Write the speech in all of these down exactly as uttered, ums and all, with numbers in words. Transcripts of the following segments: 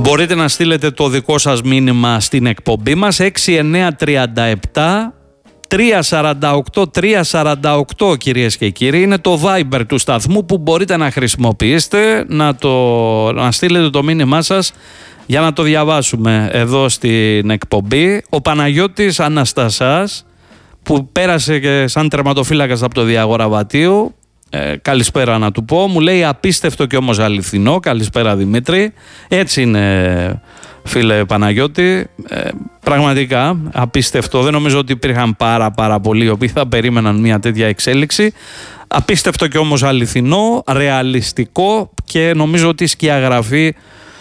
Μπορείτε να στείλετε το δικό σας μήνυμα στην εκπομπή μας έξι εννιά τρία επτά τρία τέσσερα οκτώ τρία τέσσερα οκτώ, κυρίες και κύριοι. Είναι το Viber του σταθμού που μπορείτε να χρησιμοποιήσετε, να, το, να στείλετε το μήνυμά σας για να το διαβάσουμε εδώ στην εκπομπή. Ο Παναγιώτης Αναστασάς, που πέρασε και σαν τερματοφύλακας από το Διαγοραβατίου, ε, καλησπέρα να του πω, μου λέει απίστευτο και όμως αληθινό. Καλησπέρα Δημήτρη. Έτσι είναι, φίλε Παναγιώτη, ε, πραγματικά απίστευτο. Δεν νομίζω ότι υπήρχαν πάρα πάρα πολλοί οι οποίοι θα περίμεναν μια τέτοια εξέλιξη. Απίστευτο και όμως αληθινό, ρεαλιστικό, και νομίζω ότι σκιαγραφεί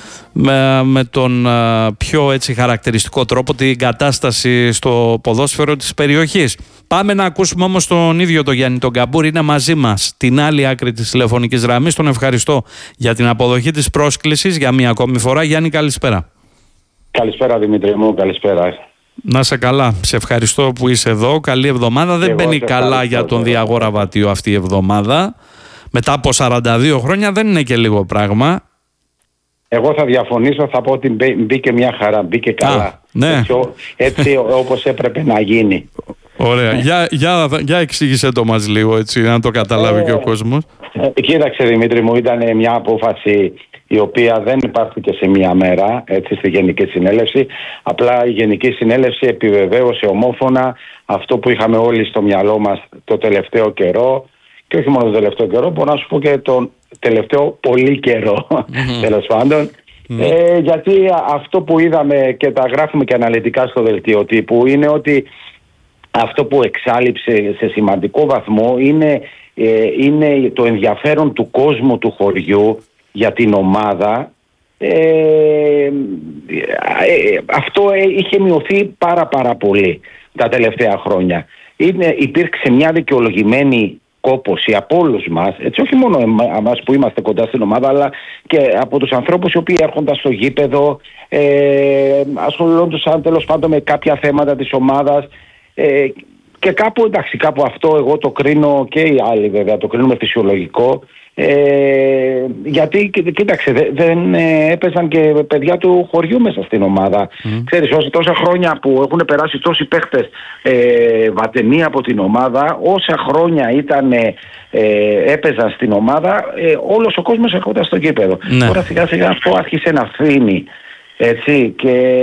με, με τον α, πιο έτσι χαρακτηριστικό τρόπο την κατάσταση στο ποδόσφαιρο της περιοχής. Πάμε να ακούσουμε όμως τον ίδιο τον Γιάννη τον Καμπούρη. Είναι μαζί μας την άλλη άκρη της τηλεφωνικής γραμμής. Τον ευχαριστώ για την αποδοχή της πρόσκλησης για μία ακόμη φορά. Γιάννη, καλησπέρα. Καλησπέρα Δημήτρη μου, καλησπέρα. Να σε καλά, σε ευχαριστώ που είσαι εδώ. Καλή εβδομάδα. Δεν μπαίνει καλά για τον Διαγοραβατίο αυτή η εβδομάδα. Μετά από σαράντα δύο χρόνια δεν είναι και λίγο πράγμα. Εγώ θα διαφωνήσω, θα πω ότι μπήκε μια χαρά, μπήκε καλά. Α, ναι. Έτσι, έτσι όπως έπρεπε να γίνει. Ωραία. για, για, για εξήγησέ το μας λίγο, έτσι, να το καταλάβει ε, και ο κόσμος. Ε, κοίταξε Δημήτρη μου, ήταν μια απόφαση η οποία δεν υπάρχει σε μια μέρα, έτσι, στη Γενική Συνέλευση. Απλά η Γενική Συνέλευση επιβεβαίωσε ομόφωνα αυτό που είχαμε όλοι στο μυαλό μας το τελευταίο καιρό, και όχι μόνο το τελευταίο καιρό, μπορώ να σου πω και τον τελευταίο πολύ καιρό, mm-hmm. τέλος πάντων. Mm-hmm. Ε, γιατί αυτό που είδαμε και τα γράφουμε και αναλυτικά στο δελτίο τύπου είναι ότι αυτό που εξάλειψε σε σημαντικό βαθμό είναι, ε, είναι το ενδιαφέρον του κόσμου του χωριού για την ομάδα. Ε, ε, αυτό είχε μειωθεί πάρα πάρα πολύ τα τελευταία χρόνια. Είναι, υπήρξε μια δικαιολογημένη κόπωση από όλους μας, έτσι, όχι μόνο εμάς που είμαστε κοντά στην ομάδα, αλλά και από τους ανθρώπους οι οποίοι έρχονταν στο γήπεδο, ε, ασχολούνταν τέλος πάντων με κάποια θέματα της ομάδας, ε, και κάπου, εντάξει, κάπου αυτό εγώ το κρίνω, και οι άλλοι βέβαια το κρίνουμε φυσιολογικό, ε, γιατί κοίταξε δεν, δεν ε, έπαιζαν και παιδιά του χωριού μέσα στην ομάδα. Mm. Ξέρεις, όσα τόσα χρόνια που έχουν περάσει τόσοι παίχτες ε, βατενοί από την ομάδα, όσα χρόνια ήταν, ε, έπαιζαν στην ομάδα, ε, όλος ο κόσμος έρχονταν στο γήπεδο. Mm. Τώρα σιγά σιγά αυτό άρχισε να φθήνει. Έτσι, και...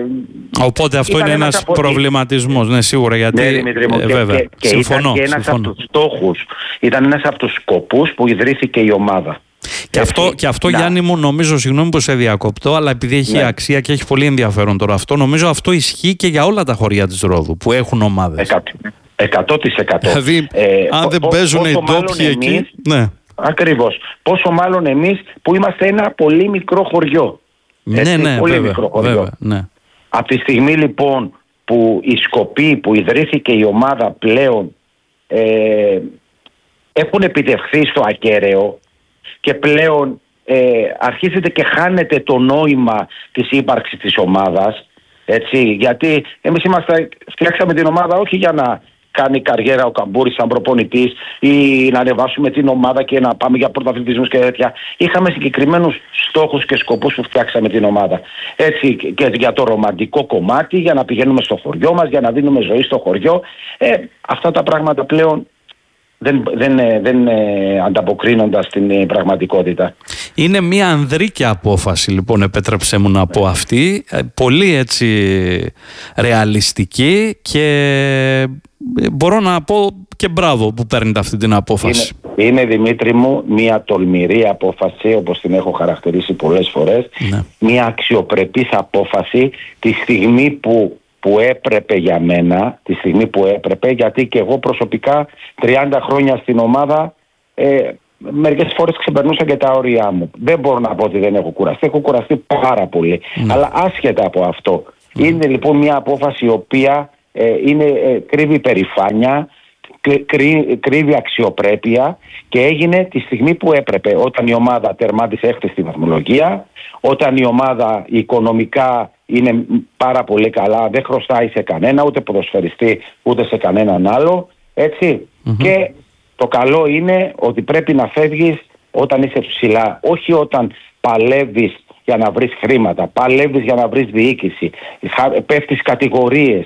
Οπότε αυτό είναι ένας από... προβληματισμός, ναι, σίγουρα, γιατί ναι, Δημήτρη μου, ε, και, βέβαια, και, και συμφωνώ, ήταν και ένας συμφωνώ. από τους στόχους, ήταν ένας από τους σκοπούς που ιδρύθηκε η ομάδα. Και έτσι, αυτό, και αυτό Γιάννη μου, νομίζω, συγγνώμη που σε διακόπτω, αλλά επειδή έχει ναι. αξία και έχει πολύ ενδιαφέρον τώρα αυτό, νομίζω αυτό ισχύει και για όλα τα χωριά της Ρόδου που έχουν ομάδες. εκατό τοις εκατό. Δηλαδή, ε, αν δεν παίζουν οι ντόπιοι εκεί... Εμείς, ναι. Ακριβώς. Πόσο μάλλον εμείς που είμαστε ένα πολύ μικρό χωριό. Έτσι, ναι, ναι, πολύ βέβαια, μικρό χωριό. βέβαια, ναι. Από τη στιγμή λοιπόν που η σκοπή που ιδρύθηκε η ομάδα πλέον ε, έχουν επιτευχθεί στο ακέραιο, και πλέον ε, αρχίζεται και χάνεται το νόημα της ύπαρξης της ομάδας, έτσι, γιατί εμείς είμαστε, φτιάξαμε την ομάδα όχι για να κάνει καριέρα ο Καμπούρης σαν προπονητής ή να ανεβάσουμε την ομάδα και να πάμε για πρωταθλητισμούς και τέτοια. Είχαμε συγκεκριμένους στόχους και σκοπούς που φτιάξαμε την ομάδα. Έτσι, και για το ρομαντικό κομμάτι, για να πηγαίνουμε στο χωριό μας, για να δίνουμε ζωή στο χωριό. Ε, αυτά τα πράγματα πλέον δεν, δεν, δεν ανταποκρίνονται στην πραγματικότητα. Είναι μια ανδρίκια απόφαση, λοιπόν, επέτρεψέ μου να πω αυτή, πολύ έτσι ρεαλιστική, και μπορώ να πω και μπράβο που παίρνετε αυτή την απόφαση. Είναι, είναι Δημήτρη μου μια τολμηρή απόφαση, όπως την έχω χαρακτηρίσει πολλές φορές, ναι. Μια αξιοπρεπής απόφαση τη στιγμή που, που έπρεπε για μένα, τη στιγμή που έπρεπε, γιατί και εγώ προσωπικά τριάντα χρόνια στην ομάδα, ε, μερικές φορές ξεπερνούσα και τα όρια μου. Δεν μπορώ να πω ότι δεν έχω κουραστεί, έχω κουραστεί πάρα πολύ. Mm. Αλλά άσχετα από αυτό, mm. είναι λοιπόν μια απόφαση η οποία ε, είναι, ε, κρύβει περηφάνεια, κρύ, κρύβει αξιοπρέπεια, και έγινε τη στιγμή που έπρεπε, όταν η ομάδα τερμάτισε έκτη στη βαθμολογία, όταν η ομάδα οικονομικά είναι πάρα πολύ καλά, δεν χρωστάει σε κανένα, ούτε ποδοσφαιριστή ούτε σε κανέναν άλλο, έτσι, mm-hmm. και το καλό είναι ότι πρέπει να φεύγεις όταν είσαι ψηλά, όχι όταν παλεύεις για να βρεις χρήματα, παλεύεις για να βρεις διοίκηση, πέφτεις κατηγορίες.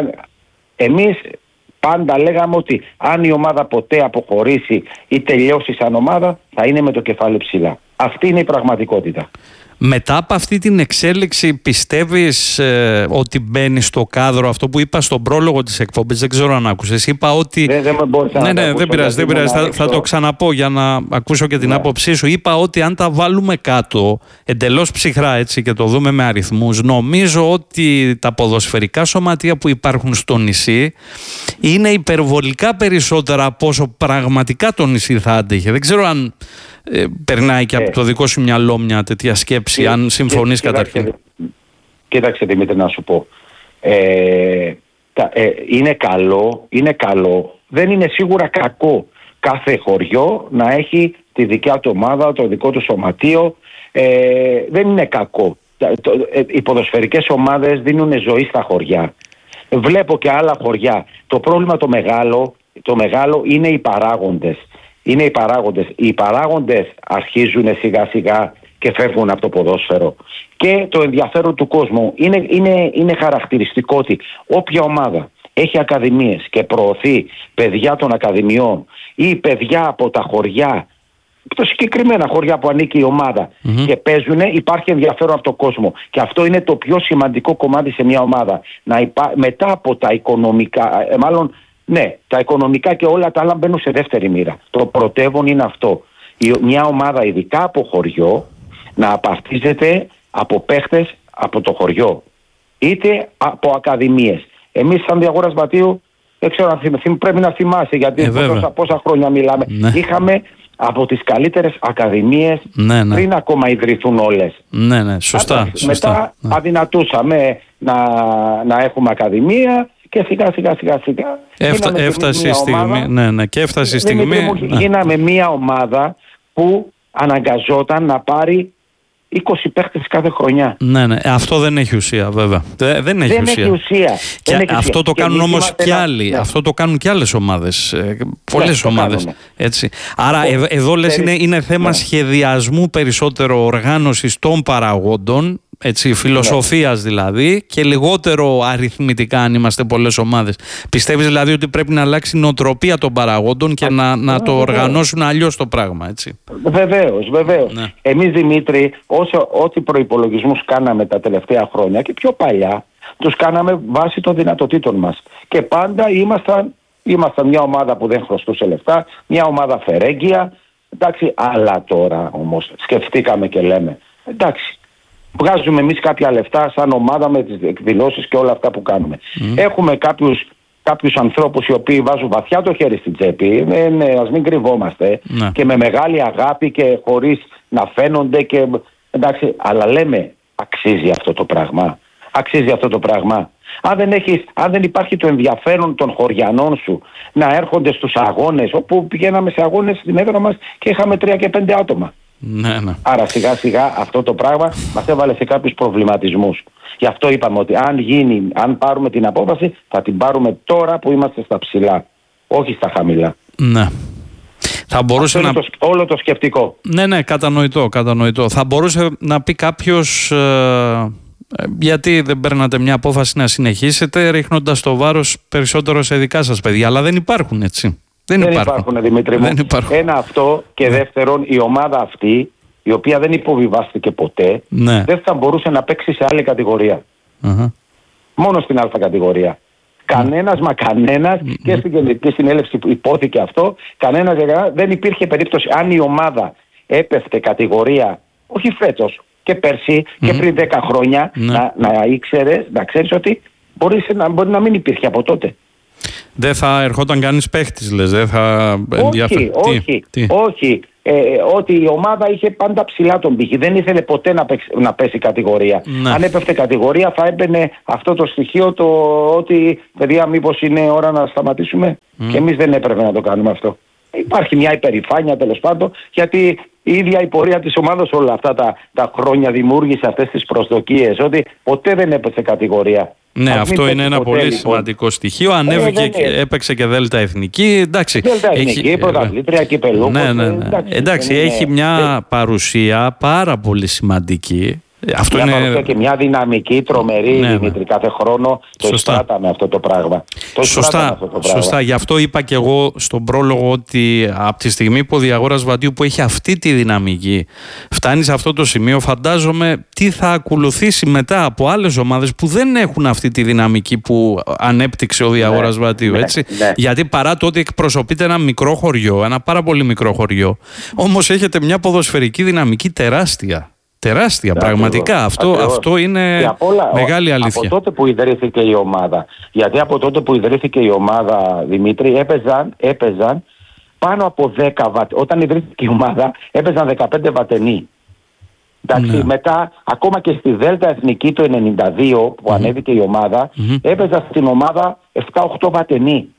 Εμείς πάντα λέγαμε ότι αν η ομάδα ποτέ αποχωρήσει ή τελειώσει σαν ομάδα, θα είναι με το κεφάλι ψηλά. Αυτή είναι η πραγματικότητα. Μετά από αυτή την εξέλιξη πιστεύεις ε, ότι μπαίνει στο κάδρο αυτό που είπα στον πρόλογο της εκπομπής, δεν ξέρω αν άκουσες, είπα ότι... Δεν, δεν μπορείς ναι, να ναι, δεν πειράζει, δεν πειράζει. Θα, θα το ξαναπώ για να ακούσω και την ναι. άποψή σου. Είπα ότι αν τα βάλουμε κάτω, εντελώς ψυχρά έτσι και το δούμε με αριθμούς, νομίζω ότι τα ποδοσφαιρικά σωματεία που υπάρχουν στο νησί είναι υπερβολικά περισσότερα από όσο πραγματικά το νησί θα άντεχε. Δεν ξέρω αν... Ε, περνάει και ε, από το δικό σου μυαλό μια τέτοια σκέψη, και, αν συμφωνείς και, καταρχήν. Κοίταξε, κοίταξε Δημήτρη να σου πω. Ε, τα, ε, είναι καλό, είναι καλό, δεν είναι σίγουρα κακό κάθε χωριό να έχει τη δικιά του ομάδα, το δικό του σωματείο. Ε, δεν είναι κακό. Το, ε, οι ποδοσφαιρικές ομάδες δίνουν ζωή στα χωριά. Βλέπω και άλλα χωριά. Το πρόβλημα το μεγάλο, το μεγάλο είναι οι παράγοντες. Είναι οι παράγοντες. Οι παράγοντες αρχίζουν σιγά σιγά και φεύγουν από το ποδόσφαιρο. Και το ενδιαφέρον του κόσμου είναι, είναι, είναι χαρακτηριστικό ότι όποια ομάδα έχει ακαδημίες και προωθεί παιδιά των ακαδημιών ή παιδιά από τα χωριά, το συγκεκριμένα χωριά που ανήκει η ομάδα mm-hmm. και παίζουν, υπάρχει ενδιαφέρον από τον κόσμο. Και αυτό είναι το πιο σημαντικό κομμάτι σε μια ομάδα. Να υπά... Μετά από τα οικονομικά, ε, μάλλον ναι, τα οικονομικά και όλα τα άλλα μπαίνουν σε δεύτερη μοίρα. Το πρωτεύον είναι αυτό. Η, μια ομάδα ειδικά από χωριό να απαρτίζεται από παίχτες από το χωριό. Είτε από ακαδημίες. Εμείς σαν Διαγόρας Ματίου, δεν ξέρω αν θυμ, πρέπει να θυμάσαι γιατί ε, πόσα, πόσα χρόνια μιλάμε. Ναι. Είχαμε από τις καλύτερες ακαδημίες ναι, ναι. πριν ακόμα ιδρυθούν όλες. Ναι, ναι, σωστά. σωστά Μετά ναι. αδυνατούσαμε να, να έχουμε ακαδημία. Και σιγά σιγά σιγά σιγά Έφτα, έφτασε η στιγμή, ομάδα, ναι, ναι, και έφτασε η στιγμή. Ναι. Γίναμε μια ομάδα που αναγκαζόταν να πάρει είκοσι παίχτες κάθε χρονιά. Ναι, ναι, αυτό δεν έχει ουσία βέβαια. Δεν έχει δεν ουσία. Έχει ουσία. Και δεν έχει αυτό ουσία. το κάνουν όμως και άλλοι. Ναι. Αυτό το κάνουν και άλλες ομάδες. Πολλές ναι, ομάδες. Έτσι. Άρα ε, εδώ λες είναι, είναι θέμα ναι. σχεδιασμού περισσότερο, οργάνωσης των παραγόντων. Έτσι, φιλοσοφίας δηλαδή και λιγότερο αριθμητικά αν είμαστε πολλές ομάδες. Πιστεύεις δηλαδή ότι πρέπει να αλλάξει η νοοτροπία των παραγόντων και Α, να, να το βεβαίως. οργανώσουν αλλιώς το πράγμα, έτσι? Βεβαίως, βεβαίως. Ναι. Εμείς Δημήτρη, όσο, ό,τι προϋπολογισμούς κάναμε τα τελευταία χρόνια και πιο παλιά, τους κάναμε βάσει των δυνατοτήτων μας. Και πάντα ήμασταν, ήμασταν μια ομάδα που δεν χρωστούσε λεφτά, μια ομάδα φερέγγια. Εντάξει, αλλά τώρα όμως σκεφτήκαμε και λέμε, εντάξει, βγάζουμε εμείς κάποια λεφτά σαν ομάδα με τις εκδηλώσεις και όλα αυτά που κάνουμε. Mm. Έχουμε κάποιους, κάποιους ανθρώπους οι οποίοι βάζουν βαθιά το χέρι στην τσέπη, ε, ναι, ας μην κρυβόμαστε, mm. και με μεγάλη αγάπη και χωρίς να φαίνονται και, εντάξει, αλλά λέμε αξίζει αυτό το πράγμα. Αξίζει αυτό το πράγμα. Αν δεν, έχεις, αν δεν υπάρχει το ενδιαφέρον των χωριανών σου να έρχονται στους αγώνες, όπου πηγαίναμε σε αγώνες στην έδρα μας και είχαμε τρία και πέντε άτομα. Ναι, ναι. Άρα σιγά σιγά αυτό το πράγμα μας έβαλε σε κάποιους προβληματισμούς. Γι' αυτό είπαμε ότι αν γίνει, αν πάρουμε την απόφαση, θα την πάρουμε τώρα που είμαστε στα ψηλά, όχι στα χαμηλά. Ναι. Θα μπορούσε αυτό να... είναι το, όλο το σκεπτικό. Ναι, ναι, κατανοητό, κατανοητό. Θα μπορούσε να πει κάποιος ε, γιατί δεν παίρνατε μια απόφαση να συνεχίσετε ρίχνοντας το βάρος περισσότερο σε δικά σας παιδιά, αλλά δεν υπάρχουν, έτσι. Δεν, δεν υπάρχουν, υπάρχουν Δημήτρη μου. Δεν υπάρχουν. Ένα αυτό και δεύτερον, η ομάδα αυτή, η οποία δεν υποβιβάστηκε ποτέ, ναι. δεν θα μπορούσε να παίξει σε άλλη κατηγορία. Uh-huh. Μόνο στην Α κατηγορία. Mm. Κανένας μα κανένας, mm. και στην Γενική Συνέλευση που υπόθηκε αυτό, κανένας δεν υπήρχε περίπτωση αν η ομάδα έπεφτε κατηγορία, όχι φέτος, και πέρσι mm. και πριν δέκα χρόνια, mm. να, να ήξερες, να ξέρεις ότι μπορεί να, μπορεί να μην υπήρχε από τότε. Δεν θα ερχόταν κανείς παίχτης, λες, δεν θα ενδιαφέρει. Όχι, όχι, τι, τι? όχι. Ε, ότι η ομάδα είχε πάντα ψηλά τον πύχη. Δεν ήθελε ποτέ να, παίξει, να πέσει κατηγορία. Ναι. Αν έπεφτε κατηγορία θα έμπαινε αυτό το στοιχείο το ότι παιδιά μήπως είναι ώρα να σταματήσουμε. Mm. Και εμείς δεν έπρεπε να το κάνουμε αυτό. Υπάρχει μια υπερηφάνεια τέλος πάντων, γιατί η ίδια η πορεία της ομάδας όλα αυτά τα, τα χρόνια δημιούργησε αυτές τις προσδοκίες, ότι ποτέ δεν έπεσε κατηγορία. Ναι, ας αυτό είναι ένα ποτέ, πολύ λοιπόν. σημαντικό στοιχείο. Ανέβηκε ε, και έπαιξε και Δέλτα Εθνική. Εντάξει, Δέλτα Εθνική, πρωταθλήτρια, κυπελούχος. Ναι, ναι, ναι. Εντάξει, εντάξει έχει μια παρουσία πάρα πολύ σημαντική Αυτό μια είναι... παρουσία και μια δυναμική τρομερή, ναι, Δημήτρη, κάθε χρόνο το εισπράταμε αυτό το πράγμα. Το σωστά, αυτό το πράγμα. Σωστά, γι' αυτό είπα και εγώ στον πρόλογο ότι από τη στιγμή που ο Διαγόρας Βατίου που έχει αυτή τη δυναμική φτάνει σε αυτό το σημείο, φαντάζομαι τι θα ακολουθήσει μετά από άλλες ομάδες που δεν έχουν αυτή τη δυναμική που ανέπτυξε ο Διαγόρας ναι, Βατίου, ναι, έτσι. Ναι. Γιατί παρά το ότι εκπροσωπείται ένα μικρό χωριό, ένα πάρα πολύ μικρό χωριό, όμως έχετε μια ποδοσφαιρική δυναμική τεράστια. Τεράστια, yeah, πραγματικά. Αυτό, αυτό είναι όλα, μεγάλη αλήθεια. Από τότε που ιδρύθηκε η ομάδα, γιατί από τότε που ιδρύθηκε η ομάδα, Δημήτρη, έπαιζαν, έπαιζαν πάνω από δέκα βατενοί. Όταν ιδρύθηκε η ομάδα, έπαιζαν δεκαπέντε βατενοί. Εντάξει, ναι. Μετά, ακόμα και στη Δέλτα Εθνική το ενενήντα δύο που mm-hmm. ανέβηκε η ομάδα, mm-hmm. έπαιζαν στην ομάδα επτά οκτώ βατενοί.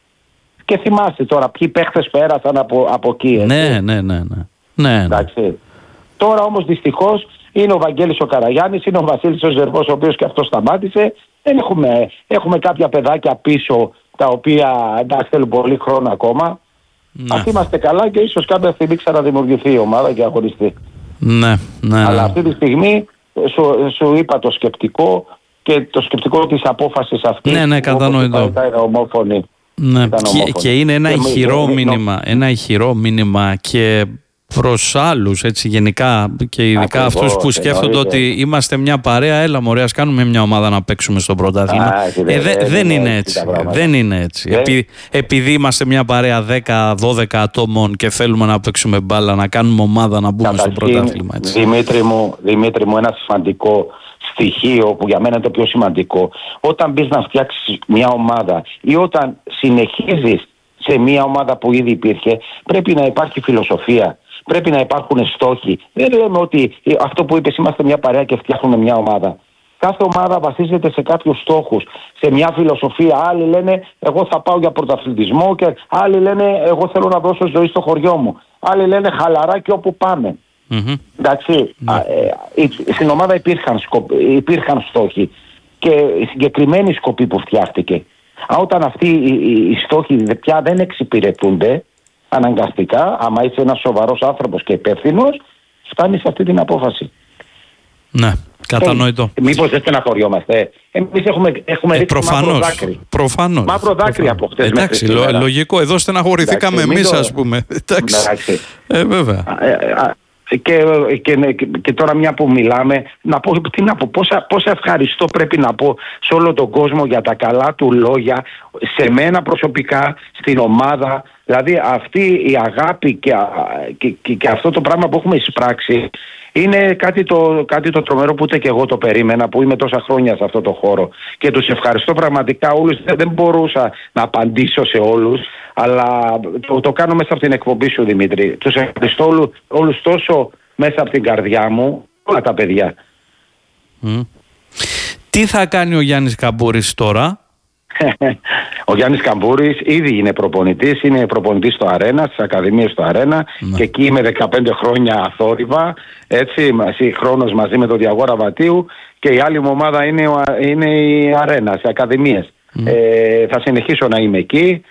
Και θυμάστε τώρα ποιοι παίχτες πέρασαν από, από εκεί. Ναι, ναι, ναι, ναι. ναι, ναι. Τώρα όμως δυστυχώς είναι ο Βαγγέλης ο Καραγιάννης, είναι ο Βασίλης ο Ζερβός, ο οποίος και αυτό σταμάτησε. Δεν έχουμε, έχουμε κάποια παιδάκια πίσω τα οποία εντάξει θέλουν πολύ χρόνο ακόμα. Ναι. Ας είμαστε καλά και ίσως κάποια στιγμή ξαναδημιουργηθεί η ομάδα και αγωνιστεί. Ναι, ναι. Αλλά αυτή τη στιγμή σου, σου είπα το σκεπτικό και το σκεπτικό της απόφασης αυτής. Ναι, ναι, κατανοητό. Ήταν ομόφωνη. Ναι. Και, και είναι ένα ηχηρό μήνυμα, ένα ηχηρό μήνυμα και προς άλλους, έτσι γενικά και ειδικά ακριβώς, αυτούς που σκέφτονται εννοείται. Ότι είμαστε μια παρέα, έλα μωρέ, ας κάνουμε μια ομάδα να παίξουμε στο πρωτάθλημα. Ε, δε, δε, δεν είναι έτσι. Δεν είναι έτσι. Επει, επειδή είμαστε μια παρέα δέκα δώδεκα ατόμων και θέλουμε να παίξουμε μπάλα, να κάνουμε ομάδα να μπούμε στο πρωτάθλημα. Έτσι. Δημήτρη μου, Δημήτρη μου, ένα σημαντικό στοιχείο που για μένα είναι το πιο σημαντικό. Όταν μπεις να φτιάξεις μια ομάδα ή όταν συνεχίζεις σε μια ομάδα που ήδη υπήρχε, πρέπει να υπάρχει φιλοσοφία. Πρέπει να υπάρχουν στόχοι. Δεν λέμε ότι αυτό που είπες, είμαστε μια παρέα και φτιάχνουμε μια ομάδα. Κάθε ομάδα βασίζεται σε κάποιους στόχους, σε μια φιλοσοφία. Άλλοι λένε εγώ θα πάω για πρωταθλητισμό και άλλοι λένε εγώ θέλω να δώσω ζωή στο χωριό μου. Άλλοι λένε χαλαρά και όπου πάμε. Mm-hmm. Εντάξει, mm-hmm. ε, στην ομάδα υπήρχαν, σκοπ, υπήρχαν στόχοι και συγκεκριμένοι σκοποί που φτιάχτηκε. Όταν αυτοί οι, οι, οι στόχοι πια δεν εξυπηρετούνται, αναγκαστικά, άμα είσαι ένας σοβαρός άνθρωπος και υπεύθυνος, φτάνεις σε αυτή την απόφαση. Ναι, κατανοητό. Ε, μήπως δεν στεναχωριόμαστε. Εμείς έχουμε, έχουμε ε, ρίξει προφανώς, μαύρο δάκρυ. Προφανώς. Μαύρο δάκρυ από χτες. Εντάξει, λο, λογικό. Εδώ στεναχωρηθήκαμε εμείς, ας πούμε. Εντάξει. Ε, βέβαια. Ε, ε, Και, και, και, και τώρα μια που μιλάμε, να πω, τι να πω, πόσα, πόσα ευχαριστώ πρέπει να πω σε όλο τον κόσμο για τα καλά του λόγια, σε μένα προσωπικά, στην ομάδα. Δηλαδή αυτή η αγάπη και, και, και, και αυτό το πράγμα που έχουμε εισπράξει είναι κάτι το, κάτι το τρομερό που ούτε και εγώ το περίμενα, που είμαι τόσα χρόνια σε αυτό το χώρο. Και τους ευχαριστώ πραγματικά όλους. Δεν μπορούσα να απαντήσω σε όλους, αλλά το, το κάνω μέσα από την εκπομπή σου, Δημήτρη. Τους ευχαριστώ όλους, όλους τόσο μέσα από την καρδιά μου, όλα τα παιδιά. Mm. Τι θα κάνει ο Γιάννης Καμπούρης τώρα? Ο Γιάννης Καμπούρης ήδη είναι προπονητής, είναι προπονητής στο Αρένα, στις Ακαδημίες στο Αρένα, ναι. Και εκεί είμαι δεκαπέντε χρόνια αθόρυβα, έτσι, χρόνος μαζί με τον Διαγόρα Βατίου, και η άλλη μου ομάδα είναι, είναι η Αρένα, στις Ακαδημίες. Mm. Ε, θα συνεχίσω να είμαι εκεί.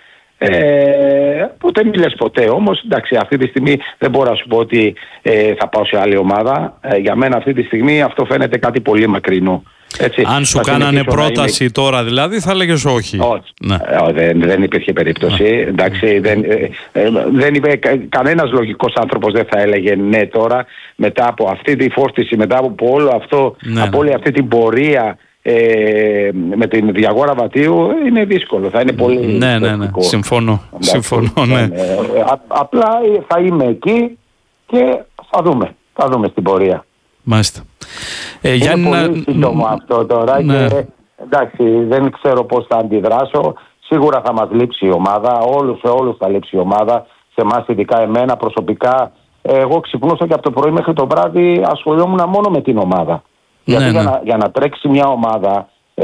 Ε, ποτέ μη λες ποτέ, όμως εντάξει, αυτή τη στιγμή δεν μπορώ να σου πω ότι ε, θα πάω σε άλλη ομάδα. Ε, για μένα αυτή τη στιγμή αυτό φαίνεται κάτι πολύ μακρινό. Έτσι, αν σου κάνανε πρόταση είμαι... τώρα δηλαδή θα έλεγες όχι. Όχι, ναι. ε, δεν, δεν υπήρχε περίπτωση. Ναι. Εντάξει, δεν, ε, ε, δεν είπε, κα, κανένας λογικός άνθρωπος δεν θα έλεγε ναι τώρα, μετά από αυτή τη φόρτιση, μετά από όλο αυτό, ναι. από όλη αυτή την πορεία ε, με την Διαγόρα Βατίου, είναι δύσκολο, θα είναι πολύ ναι, ναι, ναι, συμφωνώ, συμφωνώ ναι. ε, α, απλά θα είμαι εκεί και θα δούμε, θα δούμε στην πορεία. Μάλιστα. Ε, είναι Γιάννη, πολύ σύντομο να... αυτό τώρα, ναι. Και εντάξει, δεν ξέρω πώς θα αντιδράσω. Σίγουρα θα μας λείψει η ομάδα, όλους, σε όλους θα λείψει η ομάδα, σε εμάς ειδικά εμένα προσωπικά. Εγώ ξυπνούσα και από το πρωί μέχρι το βράδυ ασχολιόμουν μόνο με την ομάδα. Ναι, γιατί ναι. Για, να, για να τρέξει μια ομάδα ε,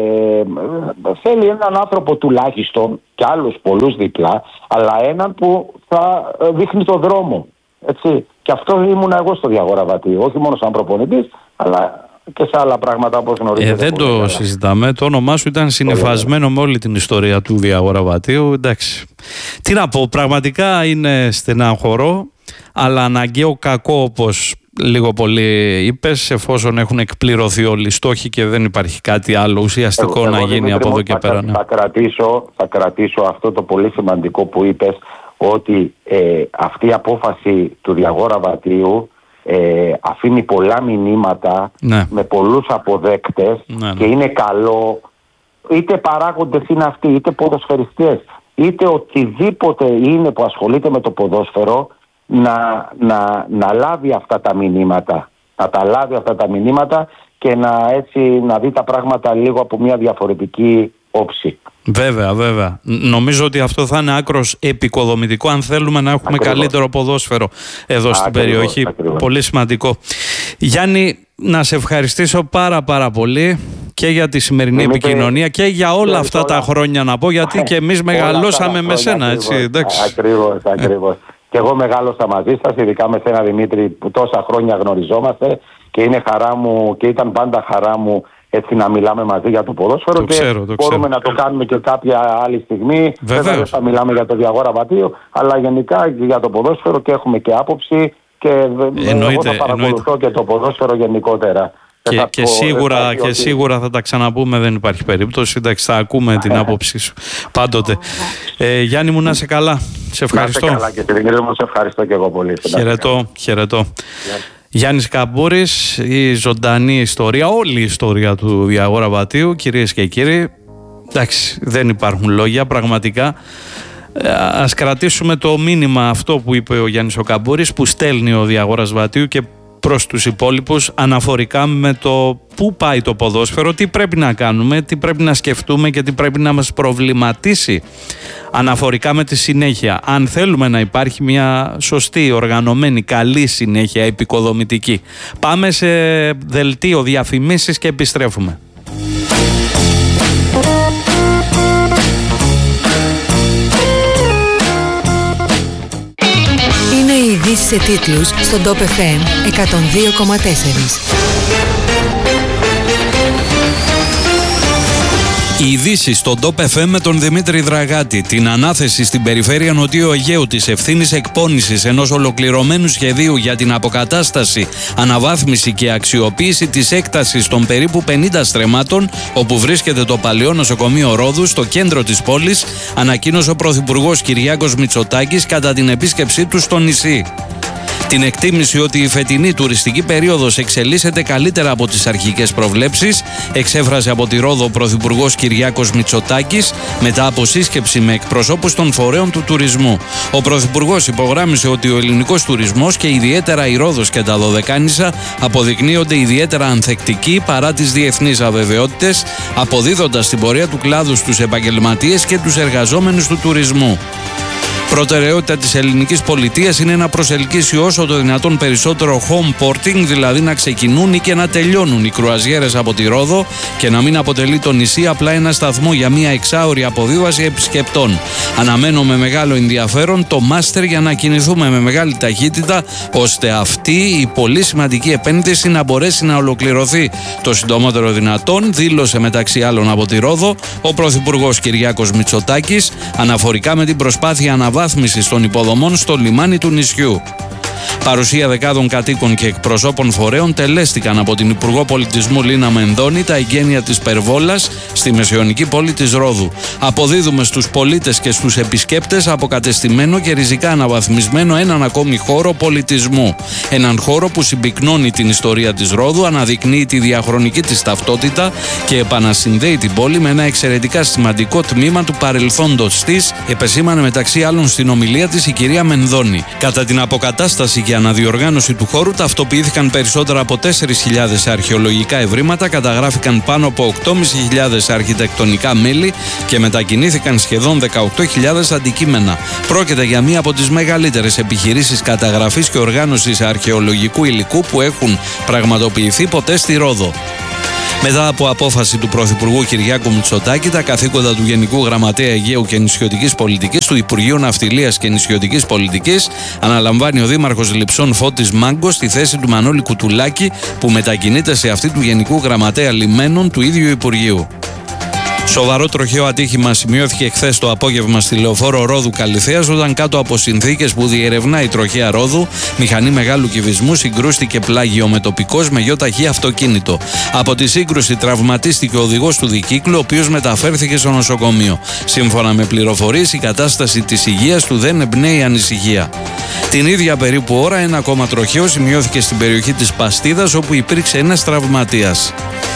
θέλει έναν άνθρωπο τουλάχιστον, και άλλους πολλούς δίπλα, αλλά έναν που θα δείχνει το δρόμο. Έτσι. Και αυτό ήμουν εγώ στο Διαγόρα Βατίου, όχι μόνο σαν προπονητής, αλλά και σε άλλα πράγματα όπως γνωρίζετε. Ε, δεν το καλά. Συζητάμε. Το όνομά σου ήταν συνυφασμένο με όλη την ιστορία του Διαγόρα Βατίου. Εντάξει. Τι να πω, πραγματικά είναι στενάχωρο, αλλά αναγκαίο κακό, όπως λίγο πολύ είπες, εφόσον έχουν εκπληρωθεί όλοι οι στόχοι και δεν υπάρχει κάτι άλλο ουσιαστικό εγώ, να εγώ, γίνει Δημήτρη, από εδώ και θα, πέρα. Ναι. Θα, κρατήσω, θα κρατήσω αυτό το πολύ σημαντικό που είπες, ότι ε, αυτή η απόφαση του Διαγόρα-Βατίου ε, αφήνει πολλά μηνύματα, ναι, με πολλούς αποδέκτες, ναι, ναι, και είναι καλό, είτε παράγοντες είναι αυτοί, είτε ποδοσφαιριστές, είτε οτιδήποτε είναι που ασχολείται με το ποδόσφαιρο, να, να, να λάβει αυτά τα μηνύματα, να τα λάβει αυτά τα μηνύματα και να, έτσι, να δει τα πράγματα λίγο από μια διαφορετική όψη. Βέβαια, βέβαια. Νομίζω ότι αυτό θα είναι άκρος επικοδομητικό αν θέλουμε να έχουμε ακριβώς καλύτερο ποδόσφαιρο εδώ στην ακριβώς, περιοχή. Ακριβώς. Πολύ σημαντικό. Γιάννη, να σε ευχαριστήσω πάρα πάρα πολύ και για τη σημερινή Δημήτρη, επικοινωνία και για όλα αυτά όλα τα χρόνια, να πω, γιατί και εμείς μεγαλώσαμε με σένα. Έτσι, εντάξει. Ακριβώς, ακριβώς. Και εγώ μεγάλωσα μαζί σας, ειδικά με σένα Δημήτρη, που τόσα χρόνια γνωριζόμαστε, και είναι χαρά μου και ήταν πάντα χαρά μου έτσι να μιλάμε μαζί για το ποδόσφαιρο, το και ξέρω, το μπορούμε ξέρω. να το κάνουμε και κάποια άλλη στιγμή. Δεν θα μιλάμε για το Διαγόρα-Βατίο, αλλά γενικά για το ποδόσφαιρο, και έχουμε και άποψη και εννοείται, εγώ θα παρακολουθώ εννοείται. και το ποδόσφαιρο γενικότερα. Και, και, πω, σίγουρα, και ότι... σίγουρα θα τα ξαναπούμε, δεν υπάρχει περίπτωση. Εντάξει, θα ακούμε την άποψή σου πάντοτε. Ε, Γιάννη μου, να είσαι καλά. Σε ευχαριστώ. Να είσαι καλά, και την Δημήτρη μου, σε ευχαριστώ και εγώ πολύ. Χαιρετώ, χαιρετώ. Yeah. Γιάννης Καμπούρης, η ζωντανή ιστορία, όλη η ιστορία του Διαγόρα-Βατίου, κυρίες και κύριοι. Εντάξει, δεν υπάρχουν λόγια, πραγματικά. Ας κρατήσουμε το μήνυμα αυτό που είπε ο Γιάννης ο Καμπούρης, που στέλνει ο Διαγόρας-Βατίου και προς τους υπόλοιπους, αναφορικά με το πού πάει το ποδόσφαιρο, τι πρέπει να κάνουμε, τι πρέπει να σκεφτούμε και τι πρέπει να μας προβληματίσει αναφορικά με τη συνέχεια. Αν θέλουμε να υπάρχει μια σωστή, οργανωμένη, καλή συνέχεια, επικοδομητική. Πάμε σε δελτίο διαφημίσεις και επιστρέφουμε. Οι ειδήσεις σε τίτλους στον Top εφ εμ εκατόν δύο κόμμα τέσσερα. Οι ειδήσεις στον Top εφ εμ με τον Δημήτρη Δραγάτη. Την ανάθεση στην περιφέρεια Νοτιού Αιγαίου της ευθύνης εκπώνησης ενός ολοκληρωμένου σχεδίου για την αποκατάσταση, αναβάθμιση και αξιοποίηση της έκτασης των περίπου πενήντα στρεμμάτων όπου βρίσκεται το παλαιό νοσοκομείο Ρόδου στο κέντρο της πόλης, ανακοίνωσε ο Πρωθυπουργός Κυριάκος Μητσοτάκης κατά την επίσκεψή του στο νησί. Την εκτίμηση ότι η φετινή τουριστική περίοδος εξελίσσεται καλύτερα από τις αρχικές προβλέψεις εξέφρασε από τη Ρόδο ο Πρωθυπουργός Κυριάκος Μητσοτάκης μετά από σύσκεψη με εκπροσώπους των φορέων του τουρισμού. Ο Πρωθυπουργός υπογράμμισε ότι ο ελληνικός τουρισμός και ιδιαίτερα η Ρόδος και τα Δωδεκάνησα αποδεικνύονται ιδιαίτερα ανθεκτικοί παρά τις διεθνείς αβεβαιότητες, αποδίδοντας την πορεία του κλάδου στους επαγγελματίες και τους εργαζόμενους του τουρισμού. Προτεραιότητα της ελληνικής πολιτείας είναι να προσελκύσει όσο το δυνατόν περισσότερο home porting, δηλαδή να ξεκινούν ή και να τελειώνουν οι κρουαζιέρες από τη Ρόδο και να μην αποτελεί το νησί απλά ένα σταθμό για μια εξάωρη αποβίβαση επισκεπτών. Αναμένω με μεγάλο ενδιαφέρον το μάστερ για να κινηθούμε με μεγάλη ταχύτητα, ώστε αυτή η πολύ σημαντική επένδυση να μπορέσει να ολοκληρωθεί το συντομότερο δυνατόν, δήλωσε μεταξύ άλλων από τη Ρόδο ο Πρωθυπουργός Κυριάκος Μητσοτάκης αναφορικά με την προσπάθεια αναβάθμισης των υποδομών στο λιμάνι του νησιού. Παρουσία δεκάδων κατοίκων και εκπροσώπων φορέων τελέστηκαν από την Υπουργό Πολιτισμού Λίνα Μενδώνη τα εγγένεια της Περβόλας στη μεσαιωνική πόλη της Ρόδου. Αποδίδουμε στους πολίτες και στους επισκέπτες αποκατεστημένο και ριζικά αναβαθμισμένο έναν ακόμη χώρο πολιτισμού. Έναν χώρο που συμπυκνώνει την ιστορία της Ρόδου, αναδεικνύει τη διαχρονική της ταυτότητα και επανασυνδέει την πόλη με ένα εξαιρετικά σημαντικό τμήμα του παρελθόντος της, επεσήμανε μεταξύ άλλων στην ομιλία της η κυρία Μενδώνη. Κατά την αποκατάσταση και αναδιοργάνωση του χώρου ταυτοποιήθηκαν περισσότερα από τέσσερις χιλιάδες αρχαιολογικά ευρήματα, καταγράφηκαν πάνω από οκτώ χιλιάδες πεντακόσια αρχιτεκτονικά μέλη και μετακινήθηκαν σχεδόν δεκαοκτώ χιλιάδες αντικείμενα. Πρόκειται για μία από τις μεγαλύτερες επιχειρήσεις καταγραφής και οργάνωσης αρχαιολογικού υλικού που έχουν πραγματοποιηθεί ποτέ στη Ρόδο. Μετά από απόφαση του Πρωθυπουργού Κυριάκου Μητσοτάκη, τα καθήκοντα του Γενικού Γραμματέα Αιγαίου και Νησιωτικής Πολιτικής του Υπουργείου Ναυτιλίας και Νησιωτικής Πολιτικής αναλαμβάνει ο Δήμαρχος Λειψών Φώτης Μάγκος στη θέση του Μανώλη Κουτουλάκη, που μετακινείται σε αυτή του Γενικού Γραμματέα Λιμένων του ίδιου Υπουργείου. Σοβαρό τροχαίο ατύχημα σημειώθηκε χθες το απόγευμα στη λεωφόρο Ρόδου Καλιθέας, όταν κάτω από συνθήκες που διερευνά η τροχαία Ρόδου, μηχανή μεγάλου κυβισμού συγκρούστηκε πλάγιο με τοπικός με γιοταχή αυτοκίνητο. Από τη σύγκρουση τραυματίστηκε ο οδηγός του δικύκλου, ο οποίος μεταφέρθηκε στο νοσοκομείο. Σύμφωνα με πληροφορίες, η κατάσταση της υγείας του δεν εμπνέει ανησυχία. Την ίδια περίπου ώρα, ένα ακόμα τροχαίο σημειώθηκε στην περιοχή της Παστίδας, όπου υπήρξε ένας τραυματίας.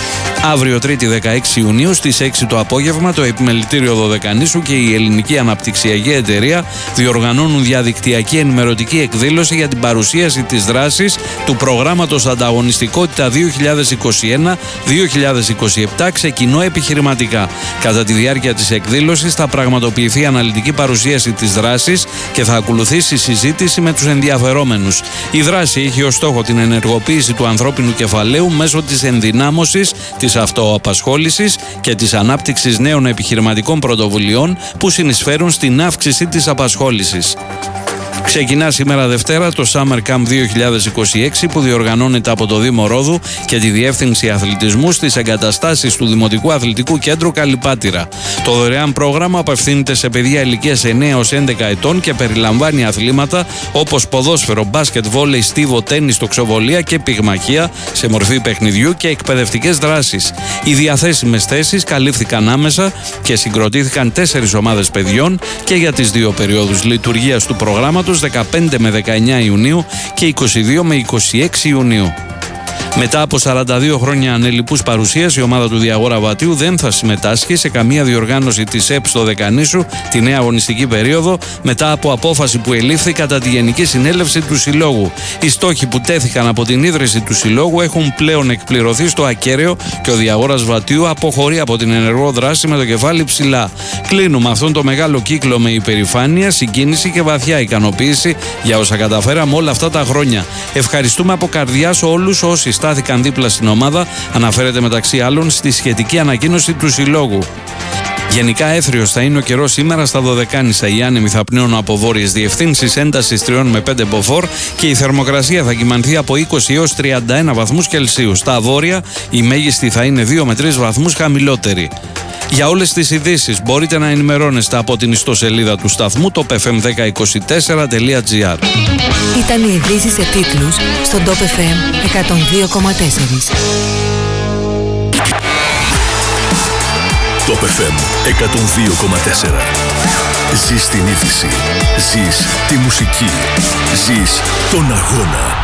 Αύριο Τρίτη δεκαέξι Ιουνίου στις έξι το απόγευμα, το Επιμελητήριο Δωδεκανήσου και η Ελληνική Αναπτυξιακή Εταιρεία διοργανώνουν διαδικτυακή ενημερωτική εκδήλωση για την παρουσίαση της δράσης του προγράμματος Ανταγωνιστικότητα δύο χιλιάδες είκοσι ένα δύο χιλιάδες είκοσι επτά ξεκινώ επιχειρηματικά. Κατά τη διάρκεια της εκδήλωσης θα πραγματοποιηθεί αναλυτική παρουσίαση της δράσης και θα ακολουθήσει συζήτηση με τους ενδιαφερόμενους. Η δράση έχει ως στόχο την ενεργοποίηση του ανθρώπινου κεφαλαίου μέσω της ενδυνάμωσης της αυτοαπασχόλησης και της ανάπτυξης νέων επιχειρηματικών πρωτοβουλειών που συνεισφέρουν στην αύξηση της απασχόλησης. Ξεκινά σήμερα Δευτέρα το Summer Camp δύο χιλιάδες είκοσι έξι, που διοργανώνεται από το Δήμο Ρόδου και τη Διεύθυνση Αθλητισμού στις εγκαταστάσεις του Δημοτικού Αθλητικού Κέντρου Καλυπάτηρα. Το δωρεάν πρόγραμμα απευθύνεται σε παιδιά ηλικίας εννέα έως έντεκα ετών και περιλαμβάνει αθλήματα όπως ποδόσφαιρο, μπάσκετ, βόλεϊ, στίβο, τένις, τοξοβολία και πυγμαχία σε μορφή παιχνιδιού και εκπαιδευτικές δράσεις. Οι διαθέσιμες θέσεις καλύφθηκαν άμεσα και συγκροτήθηκαν τέσσερις ομάδες παιδιών και για τις δύο περιόδους λειτουργίας του προγράμματος, δεκαπέντε με δεκαεννέα Ιουνίου και είκοσι δύο με είκοσι έξι Ιουνίου. Μετά από σαράντα δύο χρόνια ανελειπούς παρουσίας, η ομάδα του Διαγόρα Βατίου δεν θα συμμετάσχει σε καμία διοργάνωση της ΕΠ στο Δεκανήσου τη νέα αγωνιστική περίοδο, μετά από απόφαση που ελήφθη κατά τη Γενική Συνέλευση του Συλλόγου. Οι στόχοι που τέθηκαν από την ίδρυση του Συλλόγου έχουν πλέον εκπληρωθεί στο ακέραιο και ο Διαγόρας Βατίου αποχωρεί από την ενεργό δράση με το κεφάλι ψηλά. Κλείνουμε αυτόν το μεγάλο κύκλο με υπερηφάνεια, συγκίνηση και βαθιά ικανοποίηση για όσα καταφέραμε όλα αυτά τα χρόνια. Ευχαριστούμε από καρδιάς όλους όσοι στάθηκαν δίπλα στην ομάδα, αναφέρεται μεταξύ άλλων στη σχετική ανακοίνωση του Συλλόγου. Γενικά έθριος θα είναι ο καιρός σήμερα στα Δωδεκάνησα. Οι άνεμοι θα πνέουν από βόρειες διευθύνσεις έντασης τρία με πέντε μποφόρ και η θερμοκρασία θα κυμανθεί από είκοσι έως τριάντα ένα βαθμούς Κελσίου. Στα βόρεια η μέγιστη θα είναι δύο με τρεις βαθμούς χαμηλότερη. Για όλες τις ειδήσεις μπορείτε να ενημερώνεστε από την ιστοσελίδα του σταθμού το πι εφ εμ δέκα είκοσι τέσσερα τελεία τζι άρ. Ήταν οι ειδήσεις σε τίτλους στον Top εφ εμ εκατόν δύο κόμμα τέσσερα. Top εφ εμ εκατόν δύο κόμμα τέσσερα. Ζεις την είδηση. Ζεις τη μουσική. Ζεις τον αγώνα.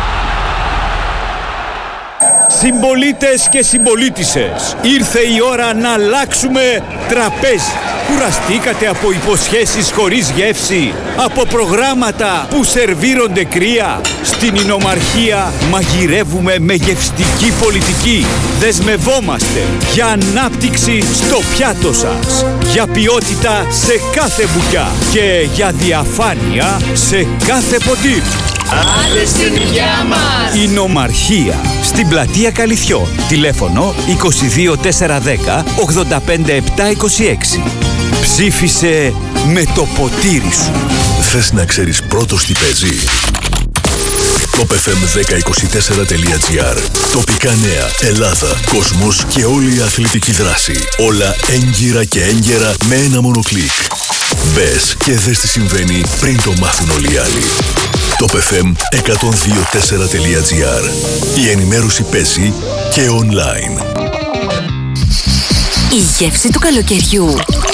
Συμπολίτες και συμπολίτισσες, ήρθε η ώρα να αλλάξουμε τραπέζι. Κουραστήκατε από υποσχέσεις χωρίς γεύση, από προγράμματα που σερβίρονται κρύα? Στην Ινομαρχία μαγειρεύουμε με γευστική πολιτική. Δεσμευόμαστε για ανάπτυξη στο πιάτο σας, για ποιότητα σε κάθε μπουκιά και για διαφάνεια σε κάθε ποτήρι. Άντε στην υγειά μας! Ινομαρχία, στην πλατεία Καλυθιών. Τηλέφωνο είκοσι δύο τετρακόσια δέκα ογδόντα πέντε επτακόσια είκοσι έξι. Ψήφισε με το ποτήρι σου. Θες να ξέρεις πρώτος τι παίζει? Top εφ εμ δέκα είκοσι τέσσερα τελεία τζι άρ. Τοπικά νέα, Ελλάδα, κόσμος και όλη η αθλητική δράση. Όλα έγκυρα και έγκαιρα με ένα μόνο κλικ. Μπες και δες τι συμβαίνει πριν το μάθουν όλοι οι άλλοι. Top εφ εμ εκατόν δύο τέσσερα τελεία τζι άρ. Η ενημέρωση παίζει και online. Η γεύση του καλοκαιριού